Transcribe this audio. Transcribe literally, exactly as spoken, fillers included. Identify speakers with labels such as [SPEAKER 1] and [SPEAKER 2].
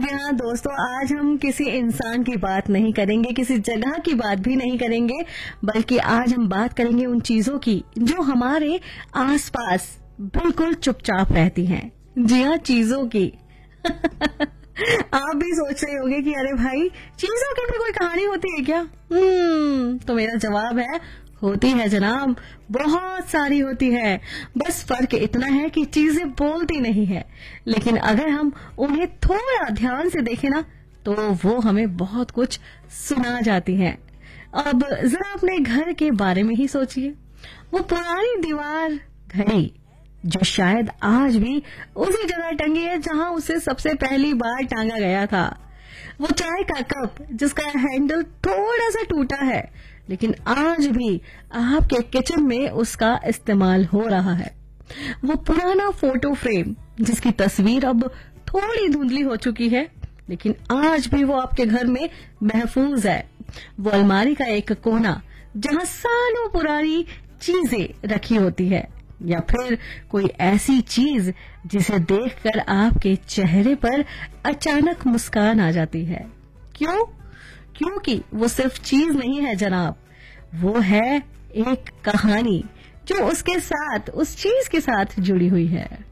[SPEAKER 1] जी हाँ दोस्तों, आज हम किसी इंसान की बात नहीं करेंगे, किसी जगह की बात भी नहीं करेंगे, बल्कि आज हम बात करेंगे उन चीजों की जो हमारे आसपास बिल्कुल चुपचाप रहती हैं। जी हाँ, चीजों की। आप भी सोच रहे होंगे कि अरे भाई, चीजों की भी कोई कहानी होती है क्या? हम्म तो मेरा जवाब है, होती है जनाब, बहुत सारी होती है। बस फर्क इतना है कि चीजें बोलती नहीं है, लेकिन अगर हम उन्हें थोड़ा ध्यान से देखें ना, तो वो हमें बहुत कुछ सुना जाती हैं। अब जरा अपने घर के बारे में ही सोचिए। वो पुरानी दीवार घड़ी जो शायद आज भी उसी जगह टंगी है जहां उसे सबसे पहली बार टांगा गया था। वो चाय का कप जिसका हैंडल थोड़ा सा टूटा है, लेकिन आज भी आपके किचन में उसका इस्तेमाल हो रहा है। वो पुराना फोटो फ्रेम जिसकी तस्वीर अब थोड़ी धुंधली हो चुकी है, लेकिन आज भी वो आपके घर में महफूज है। वो अलमारी का एक कोना जहां सालों पुरानी चीजें रखी होती है, या फिर कोई ऐसी चीज जिसे देखकर आपके चेहरे पर अचानक मुस्कान आ जाती है। क्यों? क्योंकि वो सिर्फ चीज नहीं है जनाब, वो है एक कहानी जो उसके साथ, उस चीज के साथ जुड़ी हुई है।